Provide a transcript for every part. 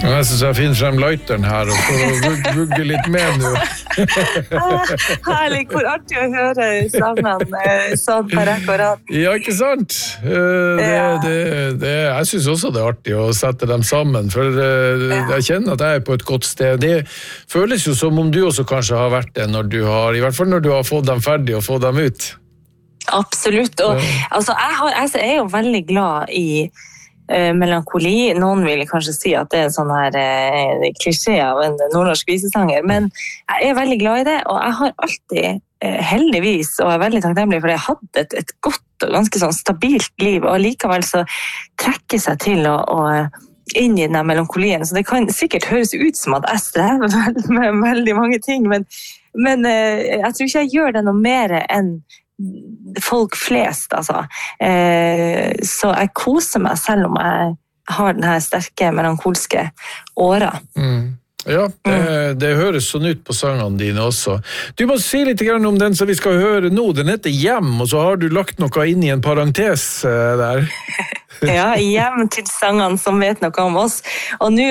Jeg synes jeg finner frem lighteren her og får vugge litt med nå. Herlig, hvor artig å høre sammen sånn på rekke og rad. Ja, ikke sant? Jeg synes også det er artig å sette dem sammen, for jeg kjenner at jeg er på et godt sted. Det føles jo som om du også kanskje har vært det når du har, i hvert fall når du har fått dem ferdig og fått dem ut. Absolutt, og altså, jeg er jo veldig glad i melankoli. Noen vil kanskje si at det er en sånn her klisjé av en nordnorsk visesanger, men jeg er veldig glad i det, og jeg har alltid, heldigvis, og er veldig takknemlig for det, jeg hadde et godt og ganske sånn stabilt liv, og likevel så trekker seg til å inn i den melankolien, så det kan sikkert høres ut som at jeg strever med veldig mange ting, men jeg tror ikke jeg gjør det noe mer enn folk flest, altså. Så jeg koser meg selv om jeg har den her sterke melankolske åra. Ja, det høres sånn ut på sangene dine også. Du må si litt om den som vi skal høre nå. Den heter Hjem, og så har du lagt noe inn i en parentes der. Ja, hjem til sangene som vet noe om oss. Og nå,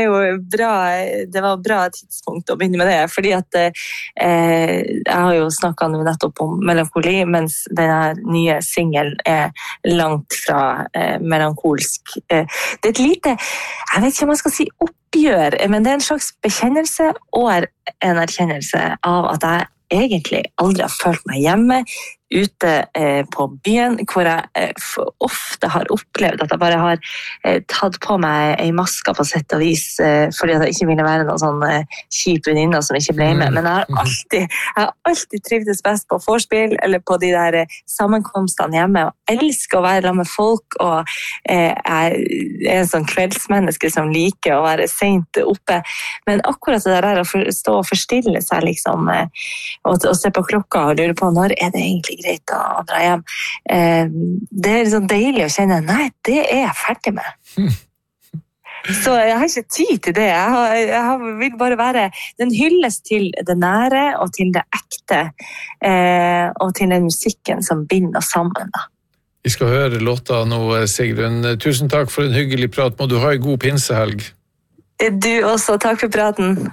det var bra tidspunkt å begynne med det, fordi at jeg har jo snakket nå nettopp om melankoli, mens denne nye singelen er langt fra melankolsk. Det er et lite, jeg vet ikke om jeg skal si oppgjør, men det er en slags bekjennelse og en erkjennelse av at jeg egentlig aldri har følt meg hjemme ute på byen, hvor jeg ofte har opplevd at jeg bare har tatt på meg en maske på sett og vis, fordi at jeg ikke ville være noen sånn kjip venninne som ikke ble med. Men jeg har alltid trivdes best på vorspiel, eller på de der sammenkomstene hjemme, og elsker å være sammen med folk, og jeg er en sånn kveldsmenneske som liker å være sent oppe. Men akkurat det der å stå og forstille seg, liksom, og se på klokka og lure på når er det egentlig greit å dra hjem. Det er sånn deilig å kjenne, nei, det er jeg ferdig med. Så jeg har ikke tid til det. Jeg vil bare være den hyllest til det nære og til det ekte, og til den musikken som binder oss sammen. Da. Vi skal høre låta nå, Sigrun. Tusen takk for en hyggelig prat. Må du ha en god pinsehelg. Du også, takk for praten.